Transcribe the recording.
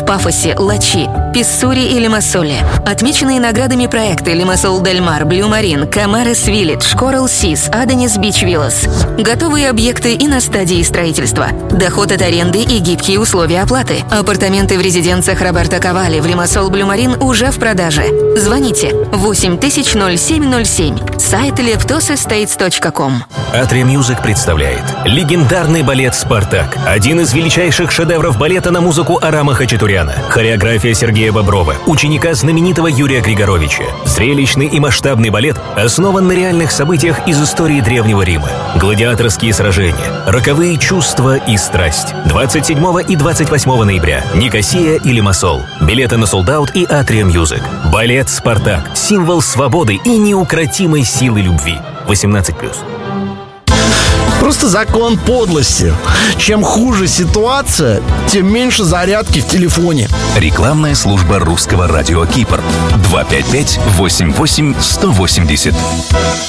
в Пафосе, Лачи, Писсури и Лимассоле. Отмеченные наградами проекты Лимассол Дель Мар, Блю Марин, Камарес Виллидж, Коралл Сис, Аденис Бич Виллас. Готовые объекты и на стадии строительства. Доход от аренды и гибкие условия оплаты. Апартаменты в резиденциях Роберто Кавали в Лимассол Блю Марин уже в продаже. Звоните 800707. Сайт leptosestates.com. Atria Music представляет легендарный балет «Спартак». Один из величайших шедевров балета на музыку Арама Хачатуряна. Хореография Сергея Боброва, ученика знаменитого Юрия Григоровича. Зрелищный и масштабный балет основан на реальных событиях из истории Древнего Рима. Гладиаторские сражения, роковые чувства и страсть. 27 и 28 ноября. Никосия и Лимассол. Билеты на Sold Out и Atria Music. Балет «Спартак» — символ свободы и неукротимой силы любви. 18+. Просто закон подлости. Чем хуже ситуация, тем меньше зарядки в телефоне. Рекламная служба русского радио Кипр. 255-88-180.